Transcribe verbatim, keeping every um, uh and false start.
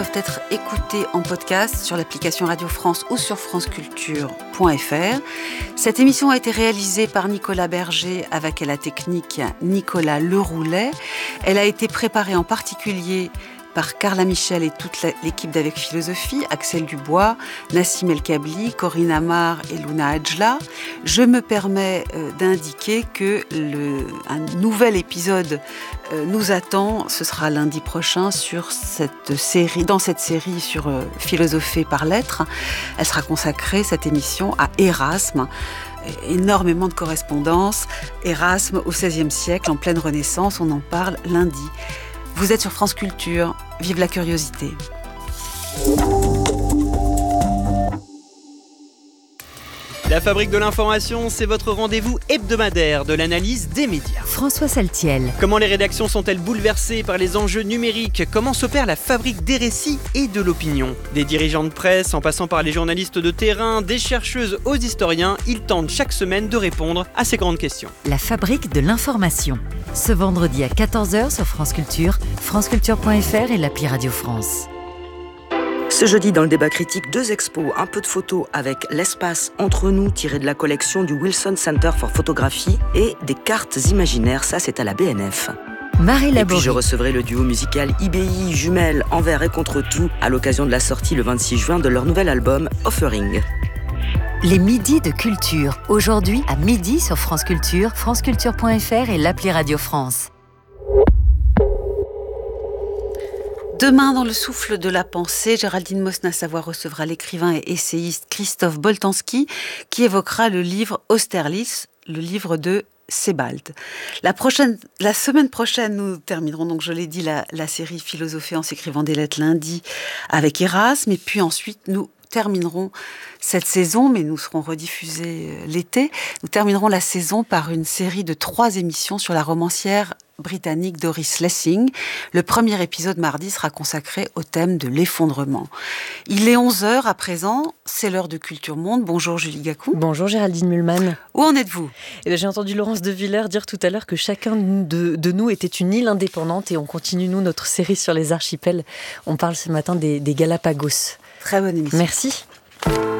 Peuvent être écoutés en podcast sur l'application Radio France ou sur franceculture point f r. Cette émission a été réalisée par Nicolas Berger avec à la technique Nicolas Leroulet. Elle a été préparée en particulier par Carla Michel et toute l'équipe d'Avec Philosophie, Axel Dubois, Nassim El Kabli, Corinne Amar et Luna Adjla. Je me permets euh, d'indiquer que le, un nouvel épisode euh, nous attend. Ce sera lundi prochain sur cette série, dans cette série sur euh, Philosopher par lettres. Elle sera consacrée, cette émission, à Erasme. Énormément de correspondances. Erasme au seizième siècle, en pleine Renaissance, on en parle lundi. Vous êtes sur France Culture, vive la curiosité. La Fabrique de l'information, c'est votre rendez-vous hebdomadaire de l'analyse des médias. François Saltiel. Comment les rédactions sont-elles bouleversées par les enjeux numériques ? Comment s'opère la fabrique des récits et de l'opinion ? Des dirigeants de presse, en passant par les journalistes de terrain, des chercheuses aux historiens, ils tentent chaque semaine de répondre à ces grandes questions. La Fabrique de l'information. Ce vendredi à quatorze heures sur France Culture, franceculture point f r et l'appli Radio France. Ce jeudi, dans le débat critique, deux expos, un peu de photos avec l'espace entre nous tiré de la collection du Wilson Center for Photography et des cartes imaginaires, ça c'est à la B N F. Marie Et Laborie. puis je recevrai le duo musical I B I Jumelles Envers et Contre Tout à l'occasion de la sortie le vingt-six juin de leur nouvel album Offering. Les midis de culture. Aujourd'hui à midi sur France Culture, franceculture point f r et l'appli Radio France. Demain, dans le souffle de la pensée, Géraldine Mosna-Savoie recevra l'écrivain et essayiste Christophe Boltanski qui évoquera le livre Austerlitz, le livre de Sebald. La, prochaine, la semaine prochaine, nous terminerons, donc je l'ai dit, la, la série Philosopher en s'écrivant des lettres lundi avec Erasme, et puis ensuite nous terminerons cette saison, mais nous serons rediffusés l'été, nous terminerons la saison par une série de trois émissions sur la romancière britannique Doris Lessing. Le premier épisode mardi sera consacré au thème de l'effondrement. Il est onze heures à présent, c'est l'heure de Culture Monde. Bonjour Julie Gacon. Bonjour Géraldine Mulman. Où en êtes-vous ? Eh bien, j'ai entendu Laurence de Villers dire tout à l'heure que chacun de, de nous était une île indépendante et on continue nous notre série sur les archipels. On parle ce matin des, des Galapagos. Très bonne émission. Merci.